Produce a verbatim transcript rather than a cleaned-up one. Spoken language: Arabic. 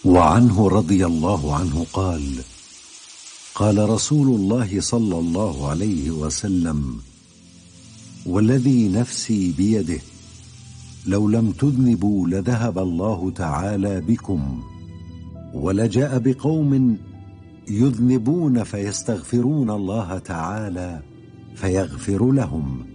وعنه رضي الله عنه قال: قال رسول الله صلى الله عليه وسلم: والذي نفسي بيده لو لم تذنبوا لذهب الله تعالى بكم، ولجاء بقوم يذنبون فيستغفرون الله تعالى فيغفر لهم،